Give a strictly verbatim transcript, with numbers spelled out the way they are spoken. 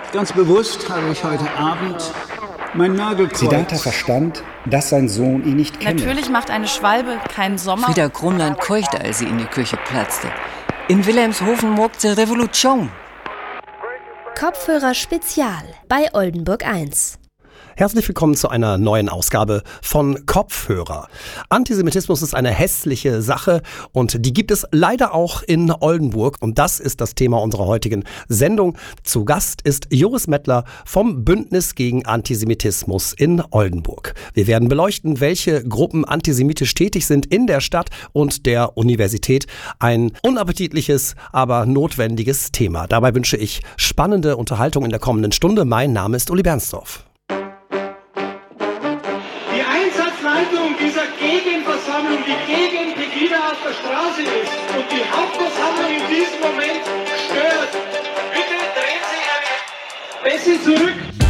Ganz bewusst habe ich heute Abend mein Nagelkreuz... Siddhartha verstand, dass sein Sohn ihn nicht kenne. Natürlich macht eine Schwalbe keinen Sommer. Frieda Krumland keuchte, als sie in die Küche platzte. In Wilhelmshoven murkte Revolution. Kopfhörer Spezial bei Oldenburg eins. Herzlich willkommen zu einer neuen Ausgabe von Kopfhörer. Antisemitismus ist eine hässliche Sache und die gibt es leider auch in Oldenburg. Und das ist das Thema unserer heutigen Sendung. Zu Gast ist Joris Mettler vom Bündnis gegen Antisemitismus in Oldenburg. Wir werden beleuchten, welche Gruppen antisemitisch tätig sind in der Stadt und der Universität. Ein unappetitliches, aber notwendiges Thema. Dabei wünsche ich spannende Unterhaltung in der kommenden Stunde. Mein Name ist Uli Bernsdorf. Leitung dieser Gegenversammlung, die gegen Pegida auf der Straße ist und die Hauptversammlung in diesem Moment stört. Bitte drehen Sie Ihre Bässe zurück.